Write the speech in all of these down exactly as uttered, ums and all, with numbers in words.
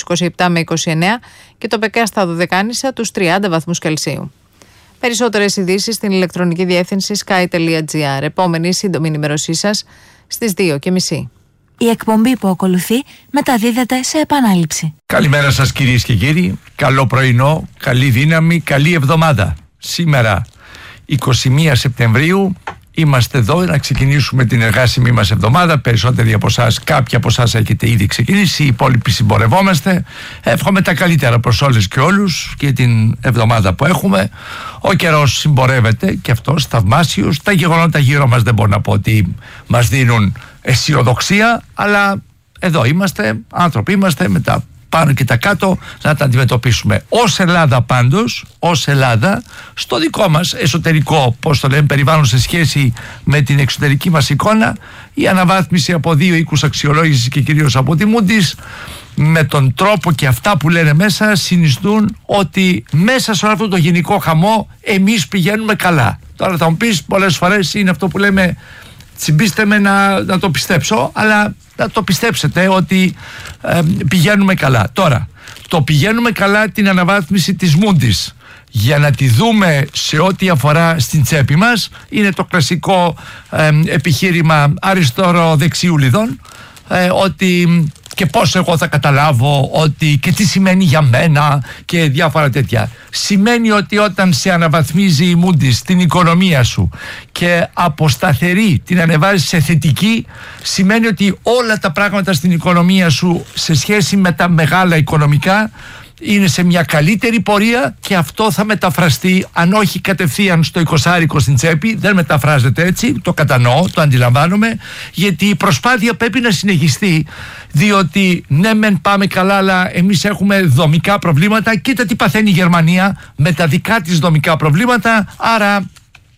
είκοσι επτά με είκοσι εννέα και το ΠΕΚΑ στα Δωδεκάνησα τους τριάντα βαθμούς Κελσίου. Περισσότερες ειδήσεις στην ηλεκτρονική διεύθυνση sky τελεία gr. Επόμενη σύντομη ενημέρωσή σας στις δύο και μισή. Η εκπομπή που ακολουθεί μεταδίδεται σε επανάληψη. Καλημέρα σας κυρίες και κύριοι. Καλό πρωινό, καλή δύναμη, καλή εβδομάδα. Σήμερα είκοσι μία Σεπτεμβρίου είμαστε εδώ να ξεκινήσουμε την εργάσιμη μας εβδομάδα. Περισσότεροι από εσάς, κάποιοι από εσάς έχετε ήδη ξεκινήσει, οι υπόλοιποι συμπορευόμαστε. Εύχομαι τα καλύτερα προς όλες και όλους και την εβδομάδα που έχουμε. Ο καιρός συμπορεύεται και αυτός θαυμάσιος. Τα γεγονότα γύρω μας δεν μπορώ να πω ότι μας δίνουν αισιοδοξία, αλλά εδώ είμαστε, άνθρωποι είμαστε, με τα πάνω και τα κάτω να τα αντιμετωπίσουμε. Ως Ελλάδα πάντως, ως Ελλάδα, στο δικό μας εσωτερικό, πώς το λέμε, περιβάλλον σε σχέση με την εξωτερική μας εικόνα, η αναβάθμιση από δύο οίκους αξιολόγησης και κυρίως από τη Moody's, με τον τρόπο και αυτά που λένε μέσα, συνιστούν ότι μέσα σε όλο αυτό το γενικό χαμό εμείς πηγαίνουμε καλά. Τώρα θα μου πεις, πολλές φορές είναι αυτό που λέμε, τσιμπήστε με να, να το πιστέψω, αλλά να το πιστέψετε ότι ε, πηγαίνουμε καλά. Τώρα, το πηγαίνουμε καλά την αναβάθμιση της Moody's, για να τη δούμε σε ό,τι αφορά στην τσέπη μας, είναι το κλασικό ε, επιχείρημα αριστεροδεξιούλιδων, ε, ότι και πώς εγώ θα καταλάβω ότι και τι σημαίνει για μένα και διάφορα τέτοια. Σημαίνει ότι όταν σε αναβαθμίζει η Moody's την οικονομία σου και από σταθερή την ανεβάζει σε θετική, σημαίνει ότι όλα τα πράγματα στην οικονομία σου σε σχέση με τα μεγάλα οικονομικά είναι σε μια καλύτερη πορεία και αυτό θα μεταφραστεί, αν όχι κατευθείαν στο εικοσάρικο στην τσέπη, δεν μεταφράζεται έτσι, το κατανοώ, το αντιλαμβάνομαι, γιατί η προσπάθεια πρέπει να συνεχιστεί, διότι ναι μεν πάμε καλά, αλλά εμείς έχουμε δομικά προβλήματα. Κοίτα τι παθαίνει η Γερμανία με τα δικά της δομικά προβλήματα, άρα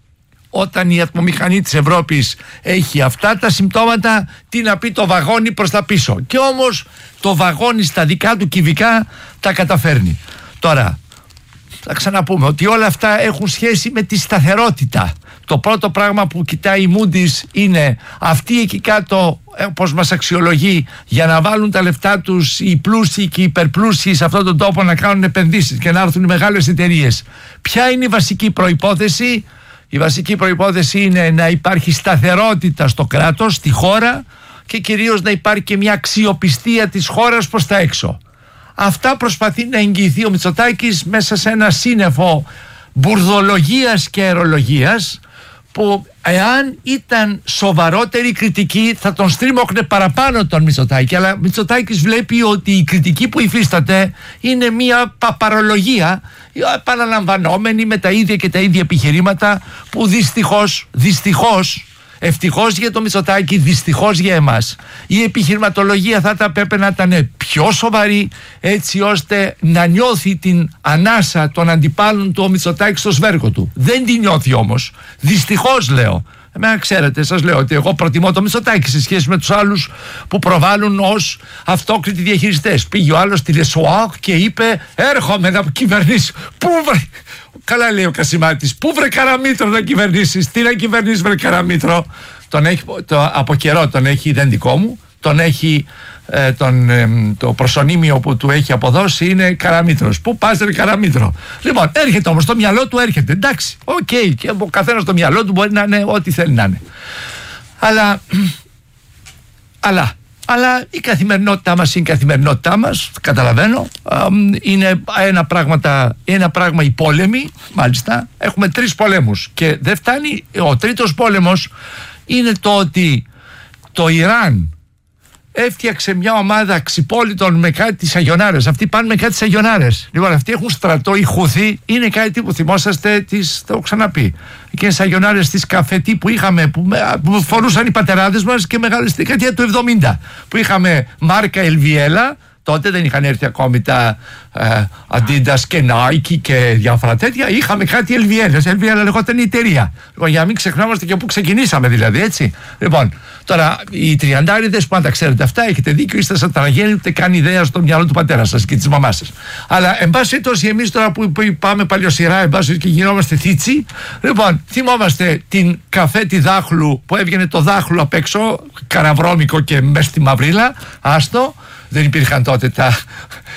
όταν η ατμομηχανή της Ευρώπης έχει αυτά τα συμπτώματα, τι να πει το βαγόνι προς τα πίσω. Και όμως το βαγόνι στα δικά του κυβικά τα καταφέρνει. Τώρα, θα ξαναπούμε ότι όλα αυτά έχουν σχέση με τη σταθερότητα. Το πρώτο πράγμα που κοιτάει η Moody's είναι αυτή εκεί κάτω, όπως μας αξιολογεί, για να βάλουν τα λεφτά τους οι πλούσιοι και οι υπερπλούσιοι σε αυτόν τον τόπο να κάνουν επενδύσεις και να έρθουν οι μεγάλες εταιρείες. Ποια είναι η βασική προϋπόθεση? Η βασική προϋπόθεση είναι να υπάρχει σταθερότητα στο κράτος, στη χώρα, και κυρίως να υπάρχει και μια αξιοπιστία της χώρας προς τα έξω. Αυτά προσπαθεί να εγγυηθεί ο Μητσοτάκης μέσα σε ένα σύννεφο μπουρδολογίας και αερολογίας, που εάν ήταν σοβαρότερη κριτική θα τον στρίμωχνε παραπάνω τον Μητσοτάκη. Αλλά ο Μητσοτάκης βλέπει ότι η κριτική που υφίσταται είναι μια παπαρολογία επαναλαμβανόμενη με τα ίδια και τα ίδια επιχειρήματα, που δυστυχώς, δυστυχώς, ευτυχώς για το Μητσοτάκη, δυστυχώς για εμάς, η επιχειρηματολογία θα τα πρέπει να ήταν πιο σοβαρή, έτσι ώστε να νιώθει την ανάσα των αντιπάλων του ο Μητσοτάκης στο σβέρκο του. Δεν την νιώθει όμως, δυστυχώς λέω. Εμένα ξέρετε, σας λέω ότι εγώ προτιμώ το Μητσοτάκη σε σχέση με τους άλλους που προβάλλουν ως αυτόκριτοι διαχειριστές. Πήγε ο άλλος στη Λεσοάκ και είπε, έρχομαι να κυβερνήσω. Πού βρε... Καλά λέει ο Κασιμάτης, πού βρε Καραμήτρο να κυβερνήσεις? Τι να κυβερνήσεις βρε Καραμήτρο? Τον έχει, το, από καιρό τον έχει, δεν δικό μου, τον έχει ε, τον, ε, το προσωνύμιο που του έχει αποδώσει είναι Καραμήτρος. Πού πας ρε Καραμήτρο? Λοιπόν, έρχεται όμως, το μυαλό του έρχεται, εντάξει, οκ, okay, και ο καθένας το μυαλό του μπορεί να είναι ό,τι θέλει να είναι. Αλλά, αλλά, αλλά η καθημερινότητά μας είναι η καθημερινότητά μας, καταλαβαίνω. Είναι ένα, πράγματα, ένα πράγμα οι πόλεμοι, μάλιστα. Έχουμε τρεις πολέμους και δεν φτάνει. Ο τρίτος πόλεμος είναι το ότι το Ιράν έφτιαξε μια ομάδα ξυπόλυτων με κάτι σαγιονάρες. Αυτοί πάνε με κάτι σαγιονάρες. Λοιπόν, αυτοί έχουν στρατό, οι Χούθοι είναι κάτι που θυμόσαστε, τις, το έχω ξαναπεί. Και σαγιονάρες της καφετή που είχαμε, που, που φορούσαν οι πατεράδες μας και μεγάλη στη δεκαετία του εβδομήντα. Που είχαμε μάρκα Ελβιέλα, τότε δεν είχαν έρθει ακόμη τα ε, Adidas και Nike και διάφορα τέτοια. Είχαμε κάτι Ελβιέλες. Ελβιέλα λεγόταν η εταιρεία. Λοιπόν, για να μην ξεχνάμε και πού ξεκινήσαμε, δηλαδή, έτσι. Λοιπόν, τώρα οι τριαντάριδες που αν τα ξέρετε αυτά, έχετε δίκιο, είστε σαν τραγένει, ούτε καν ιδέα στο μυαλό του πατέρα σας και της μαμάς σας. Αλλά εν πάση περιπτώσει, εμείς τώρα που, που πάμε παλιοσυρά, εν πάση και γινόμαστε θίτσι, λοιπόν, θυμόμαστε την καφέτη δάχλου που έβγαινε το δάχλου απ' έξω, καραβρώμικο και μες στη μαυρίλα, άστο. Δεν υπήρχαν τότε τα